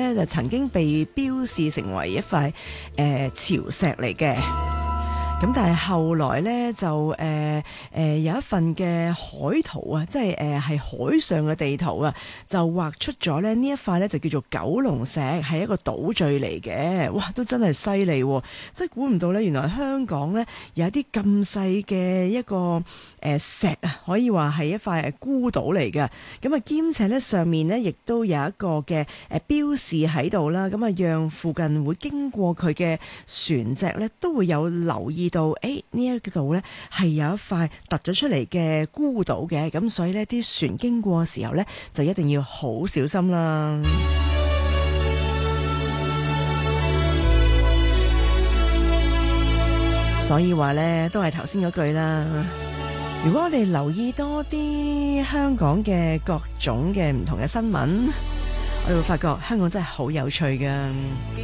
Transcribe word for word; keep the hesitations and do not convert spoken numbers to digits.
咧就曾經被標示成為一塊誒、呃、潮石嚟嘅。咁但係後來咧就誒誒、呃呃、有一份嘅海圖啊，即係誒係海上嘅地圖啊，就畫出咗咧呢一塊咧就叫做九龍石，係一個島嶼嚟嘅。哇，都真係犀利喎！即係估唔到咧，原來香港咧有一啲咁細嘅一個誒石啊，可以話係一塊孤島嚟嘅。咁啊兼且咧上面咧亦都有一個嘅誒標示喺度啦，咁啊讓附近會經過佢嘅船隻咧都會有留意到，誒呢一度呢係有一塊突咗出嚟嘅孤島嘅，咁所以呢啲船經過嘅時候呢，就一定要好小心啦。所以話呢，都係頭先嗰句啦。如果我哋留意多啲香港嘅各種嘅唔同嘅新聞，我哋會發覺香港真係好有趣㗎。